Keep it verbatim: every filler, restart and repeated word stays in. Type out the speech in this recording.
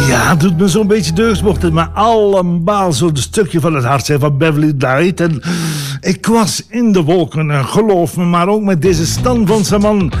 Ja, het doet me zo'n beetje deugdsmochten, maar allemaal zo'n stukje van het hart zijn van Beverly Knight. En ik was in de wolken, geloof me, maar ook met deze Stan van zijn man.